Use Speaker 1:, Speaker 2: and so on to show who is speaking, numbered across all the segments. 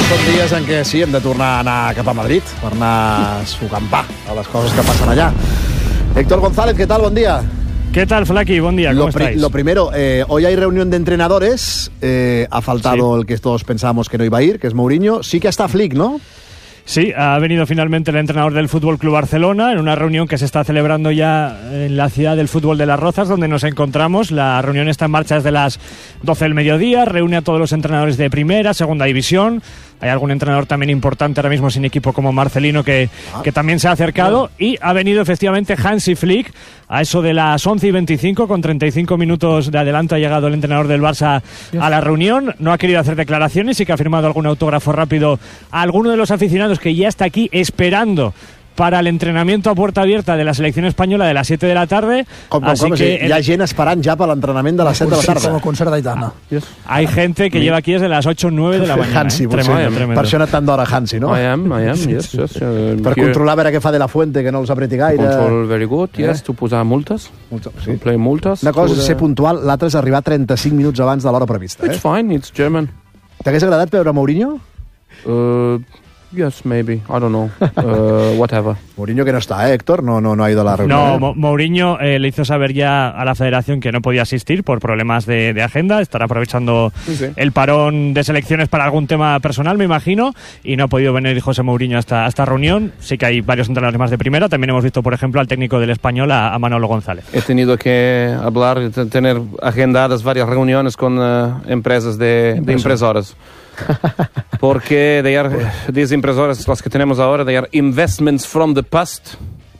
Speaker 1: Són dies en què sí, hem de tornar a anar cap a Madrid per anar a sucampar a les coses que passen allá. Héctor González, ¿qué tal? Buen día.
Speaker 2: ¿Qué tal, Flaki? Buen día, ¿cómo estáis?
Speaker 1: Lo primero, hoy hay reunión de entrenadores. Ha faltado el que todos pensábamos que no iba a ir, que es Mourinho. Sí que está Flick, ¿no?
Speaker 2: Sí, ha venido finalmente el entrenador del Fútbol Club Barcelona en una reunión que se está celebrando ya en la ciudad del fútbol de Las Rozas, donde nos encontramos. La reunión está en marcha desde las 12 del mediodía, reúne a todos los entrenadores de primera, segunda división. Hay algún entrenador también importante ahora mismo sin equipo como Marcelino que también se ha acercado, y ha venido efectivamente Hansi Flick a eso de las 11:25, con 35 minutos de adelanto ha llegado el entrenador del Barça a la reunión. No ha querido hacer declaraciones, sí que ha firmado algún autógrafo rápido a alguno de los aficionados que ya está aquí esperando para el entrenamiento a puerta abierta de la selección española de las 7 de la tarde.
Speaker 1: Así que hi ha gent esperant ja per l'entrenament de les 7 de la tarda.
Speaker 3: Com a concert d'Aitana.
Speaker 2: Hay gente que lleva aquí desde las 8 o 9 de la mañana.
Speaker 1: Hansi,
Speaker 2: Tremendo.
Speaker 1: per això ha anat tant d'hora Hansi, no?
Speaker 4: I am, yes.
Speaker 1: Per controlar a veure què fa de la Fuente, que no els apreti gaire.
Speaker 4: Control very good, yes, to posar multes.
Speaker 1: Sí.
Speaker 4: Play multes.
Speaker 1: Una cosa és ser puntual, l'altra és arribar 35 minuts abans de l'hora prevista.
Speaker 4: It's fine, it's German.
Speaker 1: T'hagués agradat veure Mourinho?
Speaker 4: Yes, maybe. I don't know. Whatever.
Speaker 1: Mourinho que no está, Héctor, no ha ido a la reunión.
Speaker 2: No, Mourinho le hizo saber ya a la federación que no podía asistir por problemas de agenda. Estará aprovechando el parón de selecciones para algún tema personal, me imagino, y no ha podido venir José Mourinho a esta reunión. Sí que hay varios entrenadores más de primera. También hemos visto, por ejemplo, al técnico del Español, a Manolo González.
Speaker 4: He tenido que hablar, tener agendadas varias reuniones con empresas de impresoras. Porque these impresoras, las que tenemos ahora, they are investments from the past.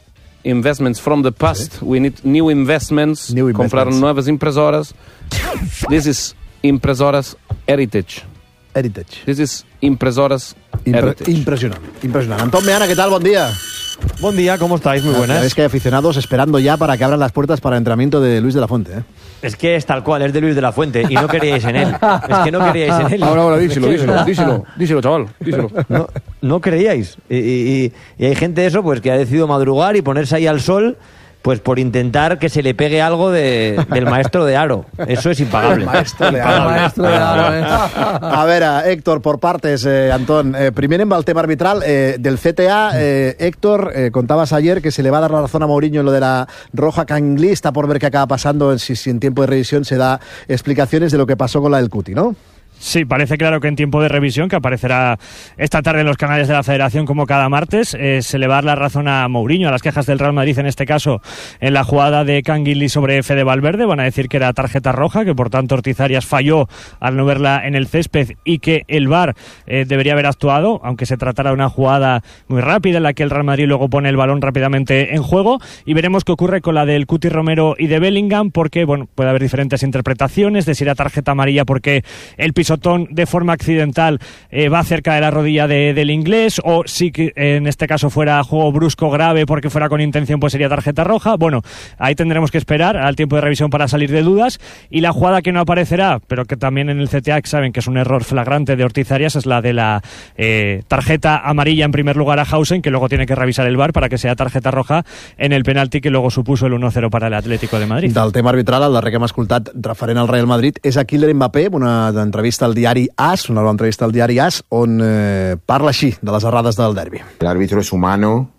Speaker 4: ¿Sí? We need new investments. Comprar nuevas impresoras. This is impresoras heritage. This is impresoras heritage.
Speaker 1: Impresionante. Antón Meana, ¿qué tal? Buen día.
Speaker 5: Buen día, ¿cómo estáis? Muy buenas.
Speaker 1: Es que hay aficionados esperando ya para que abran las puertas para el entrenamiento de Luis de la Fuente, ¿eh?
Speaker 5: Es que es tal cual, es de Luis de la Fuente y no queríais en él. Es que no queríais en él.
Speaker 4: Ahora, díselo, chaval, díselo.
Speaker 5: No creíais. Y hay gente eso, pues, que ha decidido madrugar y ponerse ahí al sol, pues por intentar que se le pegue algo del maestro de Aro. Eso es impagable.
Speaker 1: Maestro de Aro. A ver, Héctor, por partes, Antón. Primero en el tema arbitral del CTA. Héctor, contabas ayer que se le va a dar la razón a Mourinho en lo de la roja Canglí. Está por ver qué acaba pasando, si en tiempo de revisión se da explicaciones de lo que pasó con la del Cuti, ¿no?
Speaker 2: Sí, parece claro que en tiempo de revisión, que aparecerá esta tarde en los canales de la Federación como cada martes, se le va a dar la razón a Mourinho, a las quejas del Real Madrid en este caso, en la jugada de Canguilí sobre Fede Valverde. Van a decir que era tarjeta roja, que por tanto Ortiz Arias falló al no verla en el césped y que el VAR debería haber actuado, aunque se tratara de una jugada muy rápida en la que el Real Madrid luego pone el balón rápidamente en juego. Y veremos qué ocurre con la del Cuti Romero y de Bellingham, porque bueno, puede haber diferentes interpretaciones de si era tarjeta amarilla porque el pisotón de forma accidental va cerca de la rodilla del inglés, o si en este caso fuera juego brusco grave porque fuera con intención, pues sería tarjeta roja. Bueno, ahí tendremos que esperar al tiempo de revisión para salir de dudas. Y la jugada que no aparecerá, pero que también en el CTA saben que es un error flagrante de Ortiz Arias, es la de la tarjeta amarilla en primer lugar a Hausen, que luego tiene que revisar el VAR para que sea tarjeta roja en el penalti que luego supuso el 1-0 para el Atlético de Madrid.
Speaker 1: Del tema arbitral, el darrer que hem escoltat referent al Real Madrid és a Kylian Mbappé, una entrevista al diari AS, una nova entrevista al diari AS, on parla així de les errades del derbi.
Speaker 6: El árbitro es humano,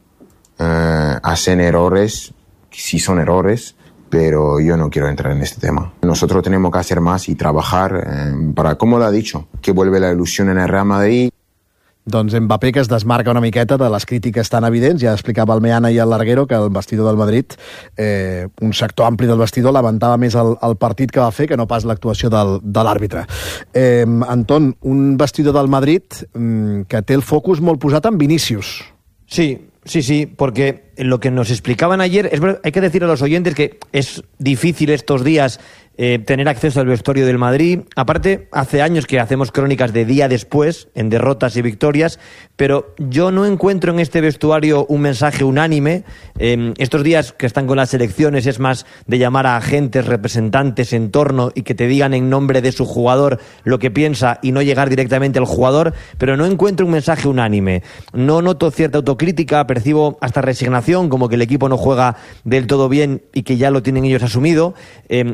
Speaker 6: hacen errores, sí son errores, pero yo no quiero entrar en este tema. Nosotros tenemos que hacer más y trabajar para, como lo ha dicho, que vuelve la ilusión en el Real Madrid.
Speaker 1: Doncs Mbappé, que es desmarca una miqueta de les crítiques tan evidents. Ja explicava el Meana i el Larguero que el vestidor del Madrid, un sector ampli del vestidor, lamentava més el partit que va fer que no pas l'actuació de l'àrbitre. Anton, un vestidor del Madrid que té el focus molt posat en Vinícius.
Speaker 5: Sí, porque lo que nos explicaban ayer, hay que decir a los oyentes que es difícil estos días tener acceso al vestuario del Madrid. Aparte, hace años que hacemos crónicas de día después, en derrotas y victorias, pero yo no encuentro en este vestuario un mensaje unánime. Estos días que están con las elecciones es más de llamar a agentes, representantes, entorno, y que te digan en nombre de su jugador lo que piensa y no llegar directamente al jugador, pero no encuentro un mensaje unánime. No noto cierta autocrítica, percibo hasta resignación, como que el equipo no juega del todo bien y que ya lo tienen ellos asumido. A este equipo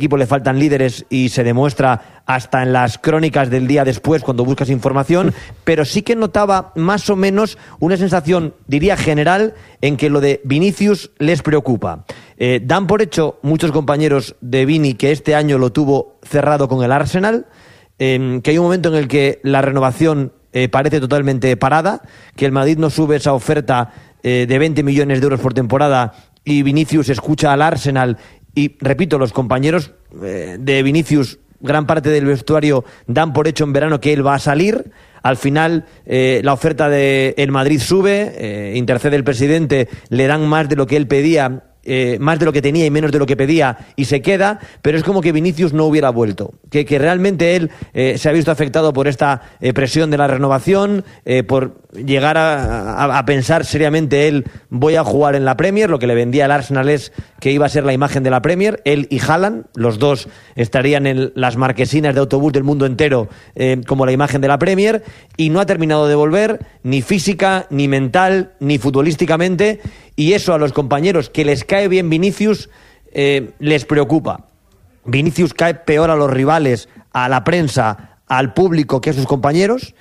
Speaker 5: equipo le faltan líderes y se demuestra hasta en las crónicas del día después cuando buscas información, pero sí que notaba más o menos una sensación, diría general, en que lo de Vinicius les preocupa. Dan por hecho muchos compañeros de Vini que este año lo tuvo cerrado con el Arsenal, que hay un momento en el que la renovación parece totalmente parada, que el Madrid no sube esa oferta de 20 millones de euros por temporada y Vinicius escucha al Arsenal y, repito, los compañeros de Vinicius, gran parte del vestuario, dan por hecho en verano que él va a salir. Al final la oferta del Madrid sube, intercede el presidente, le dan más de lo que él pedía, más de lo que tenía y menos de lo que pedía, y se queda, pero es como que Vinicius no hubiera vuelto, que realmente él se ha visto afectado por esta presión de la renovación, por llegar a pensar seriamente él, voy a jugar en la Premier. Lo que le vendía el Arsenal es que iba a ser la imagen de la Premier, él y Haaland, los dos estarían en las marquesinas de autobús del mundo entero como la imagen de la Premier, y no ha terminado de volver, ni física, ni mental, ni futbolísticamente, y eso a los compañeros que les cae bien Vinicius les preocupa. Vinicius cae peor a los rivales, a la prensa, al público que a sus compañeros,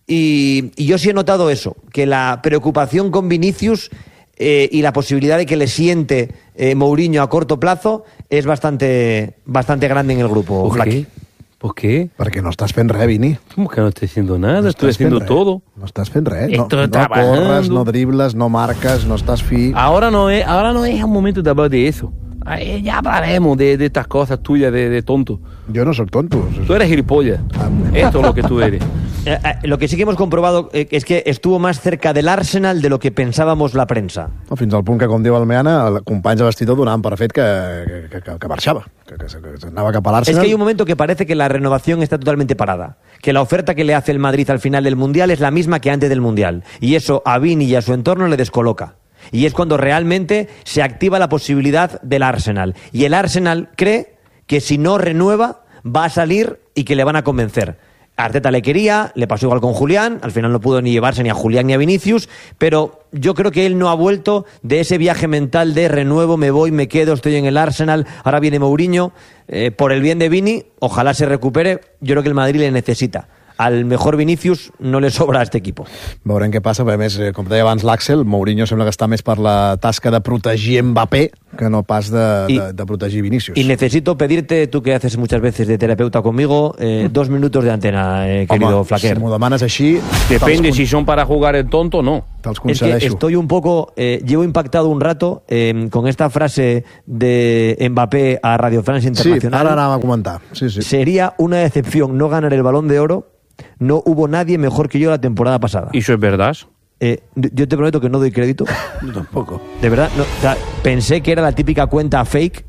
Speaker 5: y yo sí he notado eso, que la preocupación con Vinicius y la posibilidad de que le siente Mourinho a corto plazo es bastante grande en el grupo.
Speaker 4: ¿Por qué? ¿Por qué?
Speaker 1: Perquè no estàs fent res, Vini.
Speaker 4: ¿Cómo que no estoy haciendo nada? Estoy haciendo todo.
Speaker 1: No estàs fent res. No
Speaker 4: Estoy trabajando.
Speaker 1: corres, no dribles, no marques, no estás fi.
Speaker 4: Ahora no es el momento de hablar de eso. Ya hablaremos de estas cosas tuyas de tonto.
Speaker 1: Jo no sóc tonto.
Speaker 4: Tú eres gilipollas. Esto es lo que tú eres.
Speaker 5: Lo que sí que hemos comprobado es que estuvo más cerca del Arsenal de lo que pensábamos la prensa.
Speaker 1: No, fins al punt que, com diu el Meana, el companys de vestidor donaven per fet que marxava, que anava cap a l'Arsenal.
Speaker 5: Es que hay un momento que parece que la renovación está totalmente parada, que la oferta que le hace el Madrid al final del Mundial es la misma que antes del Mundial, y eso a Vini y a su entorno le descoloca. Y es cuando realmente se activa la posibilidad del Arsenal. Y el Arsenal cree que si no renueva va a salir y que le van a convencer. Arteta le quería, le pasó igual con Julián, al final no pudo ni llevarse ni a Julián ni a Vinicius, pero yo creo que él no ha vuelto de ese viaje mental de renuevo, me voy, me quedo, estoy en el Arsenal, ahora viene Mourinho. Por el bien de Vini, ojalá se recupere, yo creo que el Madrid le necesita. Al mejor Vinicius no le sobra a este equipo.
Speaker 1: Veurem què passa, perquè a més, com deia abans l'Àxel, Mourinho sembla que està més per la tasca de protegir Mbappé que no pas de protegir Vinicius.
Speaker 5: Y necesito pedirte, tú que haces muchas veces de terapeuta conmigo, 2 minutos de antena, querido Flaquer.
Speaker 1: Si m'ho demanes així...
Speaker 4: Depende si son para jugar el tonto o no.
Speaker 1: Te'ls
Speaker 5: Es que
Speaker 1: concedeixo.
Speaker 5: estoy un poco, llevo impactado un rato con esta frase de Mbappé a Radio France
Speaker 1: Sí,
Speaker 5: Internacional.
Speaker 1: ara anàvem a comentar. Sí.
Speaker 5: Sería una decepción no ganar el Balón de Oro. No hubo nadie mejor que yo la temporada pasada.
Speaker 4: ¿Y eso es verdad?
Speaker 5: Yo te prometo que no doy crédito.
Speaker 1: Yo tampoco.
Speaker 5: De verdad, no, o sea, pensé que era la típica cuenta fake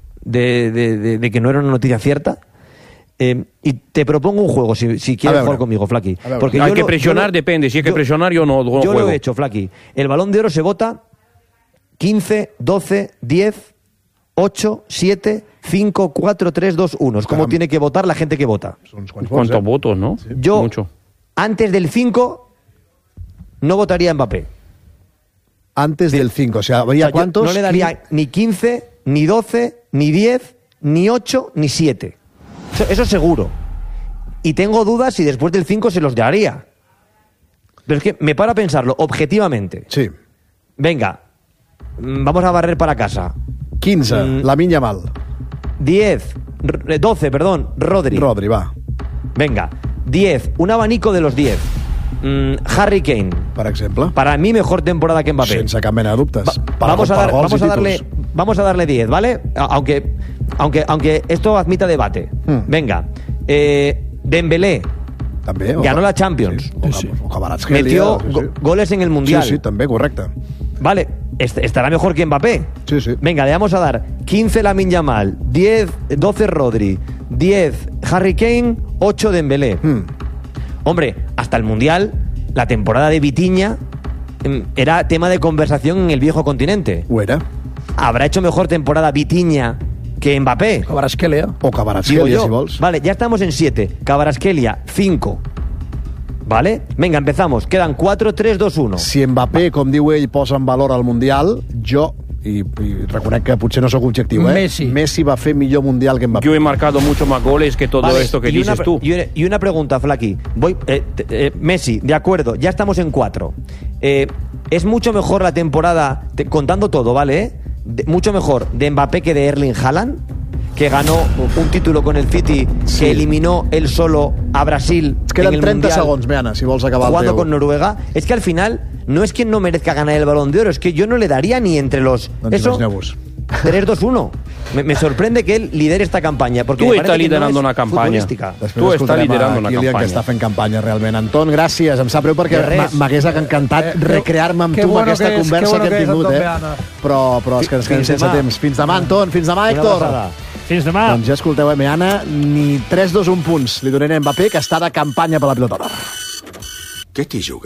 Speaker 5: de que no era una noticia cierta. Y te propongo un juego, si quieres jugar conmigo, Flaqui. Porque
Speaker 4: hay que presionar, depende. Si hay que presionar, yo no juego.
Speaker 5: Yo lo he hecho, Flaqui. El Balón de Oro se vota 15, 12, 10, 8, 7, 5, 4, 3, 2, 1. Es como tiene que votar la gente que vota.
Speaker 4: ¿Cuántos votos, no?
Speaker 5: Sí. Yo, mucho. Antes del 5, no votaría a Mbappé.
Speaker 1: Antes del 5, o sea, ¿habría cuántos?
Speaker 5: No le daría ni 15, ni 12, ni 10, ni 8, ni 7. Eso seguro. Y tengo dudas si después del 5 se los daría. Pero es que me paro a pensarlo objetivamente.
Speaker 1: Sí.
Speaker 5: Venga, vamos a barrer para casa.
Speaker 1: 15, Lamine Yamal.
Speaker 5: 12, perdón, Rodri.
Speaker 1: Rodri, va.
Speaker 5: Venga, 10, un abanico de los 10. Harry Kane.
Speaker 1: Per exemple.
Speaker 5: Para mí mejor temporada que Mbappé.
Speaker 1: Sense cap mena de dubtes.
Speaker 5: Vamos a darle 10, ¿vale? Aunque esto admita debate. Venga, Dembélé.
Speaker 1: També.
Speaker 5: Ganó la Champions.
Speaker 1: Sí. O Kvaratskhelia.
Speaker 5: Metió goles en el Mundial.
Speaker 1: Sí, també, correcte.
Speaker 5: Vale, estará mejor que Mbappé.
Speaker 1: Sí.
Speaker 5: Venga, le vamos a dar 15 Lamine Yamal, 12 Rodri, 10 Harry Kane, 8 Dembélé. Hombre, hasta el Mundial, la temporada de Vitinha era tema de conversación en el viejo continente.
Speaker 1: Ho era.
Speaker 5: ¿Habrá hecho mejor temporada Vitinha que Mbappé?
Speaker 1: Kvaratskhelia. O Kvaratskhelia, si vols.
Speaker 5: Vale, ya estamos en 7. Kvaratskhelia, 5. ¿Vale? Venga, empezamos. Quedan 4, 3, 2, 1.
Speaker 1: Si Mbappé, com diu ell, posa en valor al Mundial, jo i reconec que potser no sóc objectiu, Messi va fer millor Mundial que Mbappé.
Speaker 4: Yo he marcado mucho más goles que todo esto que dices tú.
Speaker 5: Y una pregunta, Flaqui. Messi, de acuerdo, ya estamos en 4. Es mucho mejor la temporada, contando todo, ¿vale? Mucho mejor de Mbappé que de Erling Haaland, que ganó un título con el City, que eliminó él solo a Brasil.
Speaker 1: Es que
Speaker 5: en el
Speaker 1: 30
Speaker 5: Mundial,
Speaker 1: segons, Meana, si vols acabar
Speaker 5: jugando
Speaker 1: el teu.
Speaker 5: con Noruega. Es que al final no es que no merezca ganar el Balón de Oro, es que yo no le daría ni entre los... Eso, 3-2-1. Me sorprende que él lidere esta campaña, porque
Speaker 4: tú
Speaker 5: me parece
Speaker 4: estás liderando
Speaker 5: que no
Speaker 4: una campaña.
Speaker 5: Tú
Speaker 4: estás liderando una
Speaker 1: Kilian,
Speaker 4: campaña.
Speaker 1: que està fent campanya, realment. Anton, gràcies. Em sap greu perquè m'hagués encantat recrear-me amb tu amb aquesta conversa que hem tingut, Però és que ens quedem sense temps. Fins demà, Anton. Fins demà, Héctor.
Speaker 2: Fins demà.
Speaker 1: Doncs ja escolteu, Meana, ni 3-2-1 punts li donaré a Mbappé, que està de campanya per la pilota d'or.
Speaker 3: Què t'hi juga?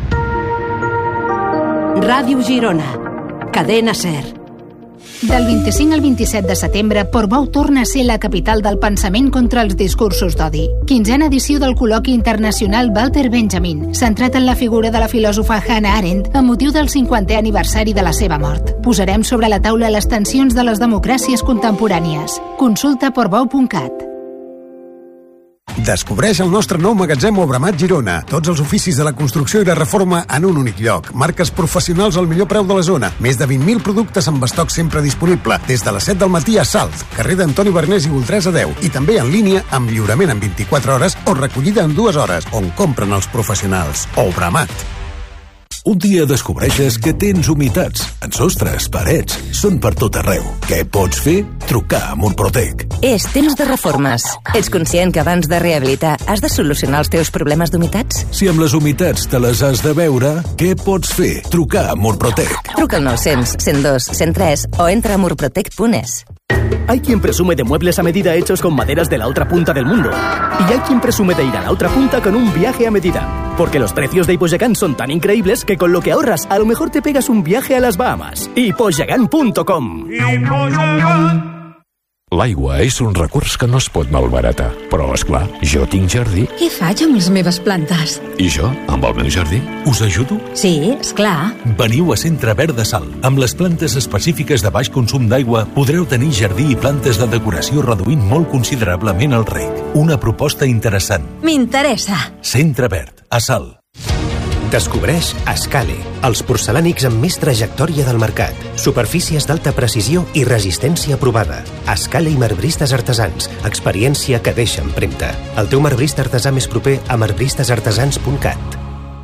Speaker 7: Ràdio Girona. Cadena SER.
Speaker 8: Del 25 al 27 de setembre, Portbou torna a ser la capital del pensament contra els discursos d'odi. 15a edició del col·loqui internacional Walter Benjamin, centrat en la figura de la filòsofa Hannah Arendt amb motiu del 50è aniversari de la seva mort. Posarem sobre la taula les tensions de les democràcies contemporànies. Consulta portbou.cat.
Speaker 3: Descobreix el nostre nou magatzem Obramat Girona. Tots els oficis de la construcció i la reforma en un únic lloc. Marques professionals al millor preu de la zona. Més de 20.000 productes amb estoc sempre disponible. Des de les 7 del matí a Salt, carrer d'Antoni Bernés i Voltresa 10. I també en línia amb lliurament en 24 hores o recollida en 2 hores, on compren els professionals. Obramat.
Speaker 9: Un dia descobreixes que tens humitats en sostres, parets, són per tot arreu. Què pots fer? Trucar a Murprotec.
Speaker 10: És temps de reformes. Ets conscient que abans de rehabilitar has de solucionar els teus problemes d'humitats?
Speaker 9: Si amb les humitats te les has de veure, què pots fer? Trucar a Murprotec.
Speaker 10: Truca al 900 102 103 o entra a murprotec.es.
Speaker 11: Hay quien presume de muebles a medida hechos con maderas de la otra punta del mundo. Y hay quien presume de ir a la otra punta con un viaje a medida. Porque los precios de Hipoyacán son tan increíbles que con lo que ahorras a lo mejor te pegas un viaje a las Bahamas. Hipoyacán.com.
Speaker 12: L'aigua és un recurs que no es pot malbaratar. Però, esclar, jo tinc jardí.
Speaker 13: Què faig amb les meves plantes?
Speaker 12: I jo, amb el meu jardí, us ajudo?
Speaker 13: Sí, esclar.
Speaker 9: Veniu a Centre Verd de Salt. Amb les plantes específiques de baix consum d'aigua podreu tenir jardí i plantes de decoració reduint molt considerablement el reg. Una proposta interessant.
Speaker 13: M'interessa.
Speaker 9: Centre Verd, a Salt.
Speaker 14: Descobreix Escale, els porcelànics amb més trajectòria del mercat, superfícies d'alta precisió i resistència provada. Escale i marbristes artesans, experiència que deixa empremta. El teu marbrista artesà més proper a marbristesartesans.cat.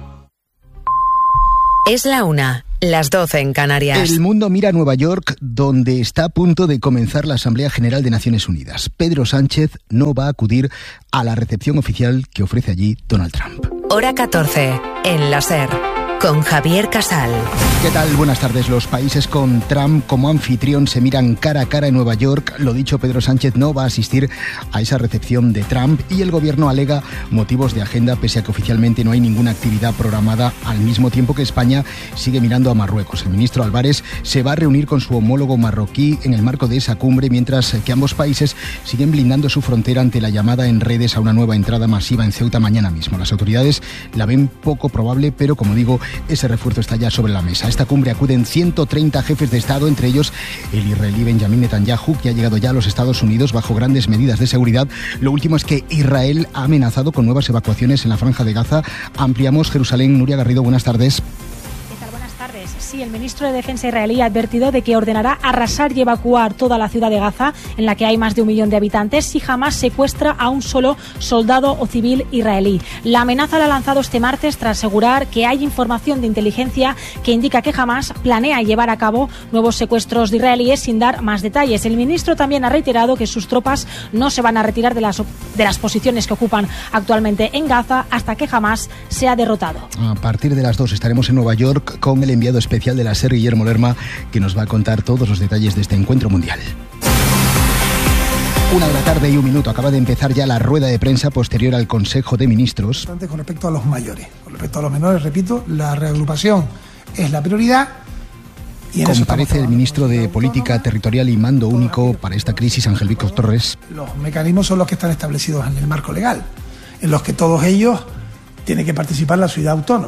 Speaker 15: Es la 1, las 12 en Canarias.
Speaker 16: El mundo mira a Nueva York, donde está a punto de comenzar la Asamblea General de Naciones Unidas. Pedro Sánchez no va a acudir a la recepción oficial que ofrece allí Donald Trump.
Speaker 15: Hora 14, en la SER, con Javier Casal.
Speaker 16: ¿Qué tal? Buenas tardes. Los países con Trump como anfitrión se miran cara a cara en Nueva York. Lo dicho, Pedro Sánchez no va a asistir a esa recepción de Trump y el gobierno alega motivos de agenda pese a que oficialmente no hay ninguna actividad programada, al mismo tiempo que España sigue mirando a Marruecos. El ministro Álvarez se va a reunir con su homólogo marroquí en el marco de esa cumbre, mientras que ambos países siguen blindando su frontera ante la llamada en redes a una nueva entrada masiva en Ceuta mañana mismo. Las autoridades la ven poco probable, pero como digo, ese refuerzo está ya sobre la mesa. A esta cumbre acuden 130 jefes de Estado, entre ellos el israelí Benjamin Netanyahu, que ha llegado ya a los Estados Unidos bajo grandes medidas de seguridad. Lo último es que Israel ha amenazado con nuevas evacuaciones en la Franja de Gaza. Ampliamos Jerusalén. Nuria Garrido, buenas tardes.
Speaker 17: Sí, el ministro de Defensa israelí ha advertido de que ordenará arrasar y evacuar toda la ciudad de Gaza, en la que hay más de 1 millón de habitantes, si Hamás secuestra a un solo soldado o civil israelí. La amenaza la ha lanzado este martes tras asegurar que hay información de inteligencia que indica que Hamás planea llevar a cabo nuevos secuestros de israelíes sin dar más detalles. El ministro también ha reiterado que sus tropas no se van a retirar de las posiciones que ocupan actualmente en Gaza hasta que Hamás sea derrotado.
Speaker 16: A partir de las 2 estaremos en Nueva York con el enviado especial de la SER, Guillermo Lerma, que nos va a contar todos los detalles de este encuentro mundial. 1 de la tarde y 1 minuto. Acaba de empezar ya la rueda de prensa posterior al Consejo de Ministros.
Speaker 18: Con respecto a los mayores, con respecto a los menores, repito, la reagrupación es la prioridad. Y
Speaker 16: comparece el ministro de Política Territorial y Mando Único para esta crisis, Ángel Víctor Torres.
Speaker 18: Los mecanismos son los que están establecidos en el marco legal, en los que todos ellos tiene que participar la ciudad autónoma.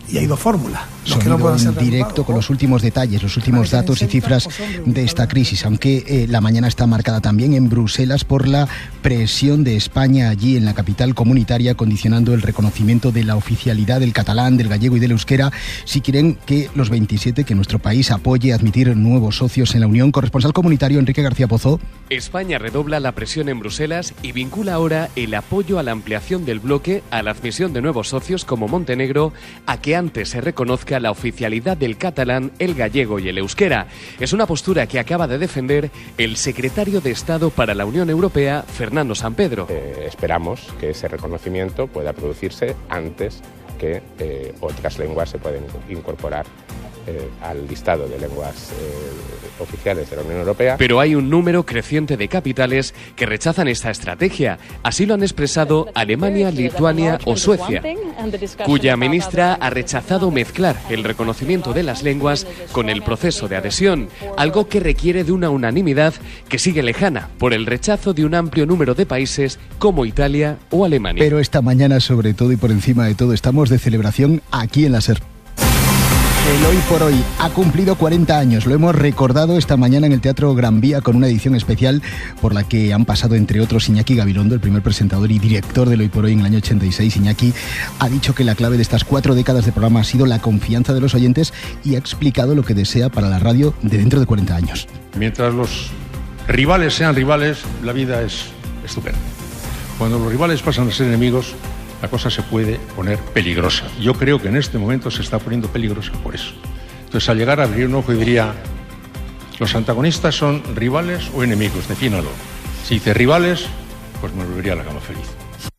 Speaker 18: Y hay dos fórmulas.
Speaker 16: Sonido en directo con los últimos detalles, los últimos datos y cifras de esta crisis, aunque la mañana está marcada también en Bruselas por la presión de España allí en la capital comunitaria, condicionando el reconocimiento de la oficialidad del catalán, del gallego y del euskera, si quieren que los 27, que nuestro país apoye admitir nuevos socios en la Unión. Corresponsal comunitario Enrique García Pozó.
Speaker 19: España redobla la presión en Bruselas y vincula ahora el apoyo a la ampliación del bloque a la admisión de nuevos socios como Montenegro, a que antes se reconozca la oficialidad del catalán, el gallego y el euskera. Es una postura que acaba de defender el secretario de Estado para la Unión Europea, Fernando Sampedro.
Speaker 20: Esperamos que ese reconocimiento pueda producirse antes que otras lenguas se pueden incorporar al listado de lenguas oficiales de la Unión Europea.
Speaker 19: Pero hay un número creciente de capitales que rechazan esta estrategia. Así lo han expresado Alemania, Lituania o Suecia, cuya ministra ha rechazado mezclar el reconocimiento de las lenguas con el proceso de adhesión, algo que requiere de una unanimidad que sigue lejana por el rechazo de un amplio número de países como Italia o Alemania.
Speaker 16: Pero esta mañana, sobre todo y por encima de todo, estamos de celebración aquí en la SER. El Hoy por Hoy ha cumplido 40 años. Lo hemos recordado esta mañana en el Teatro Gran Vía con una edición especial por la que han pasado, entre otros, Iñaki Gabilondo, el primer presentador y director del Hoy por Hoy en el año 86. Iñaki ha dicho que la clave de estas 4 décadas de programa ha sido la confianza de los oyentes y ha explicado lo que desea para la radio de dentro de 40 años.
Speaker 21: Mientras los rivales sean rivales, la vida es estupenda. Cuando los rivales pasan a ser enemigos, la cosa se puede poner peligrosa. Yo creo que en este momento se está poniendo peligrosa por eso. Entonces, al llegar a abrir un ojo, yo diría, ¿los antagonistas son rivales o enemigos? Defínalo. Si dice rivales, pues me volvería a la cama feliz.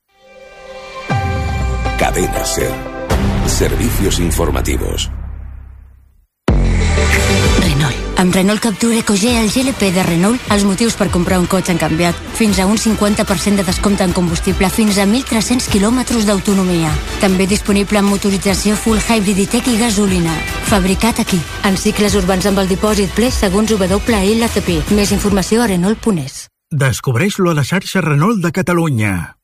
Speaker 22: Cadena SER. Servicios informativos.
Speaker 23: Amb Renault Captur EcoG, el GLP de Renault, els motius per comprar un cotxe han canviat. Fins a un 50% de descompte en combustible, fins a 1.300 quilòmetres d'autonomia. També disponible en motorització full hybrid i gasolina. Fabricat aquí, en cicles urbans amb el dipòsit ple segons WLTP. Més informació a Renault.es.
Speaker 24: Descobreix-lo a la xarxa Renault de Catalunya.